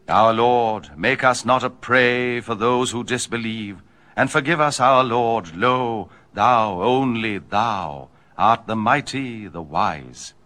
Our Lord, make us not a prey for those who disbelieve, and forgive us, our Lord. Lo, thou, only thou, art the mighty, the wise.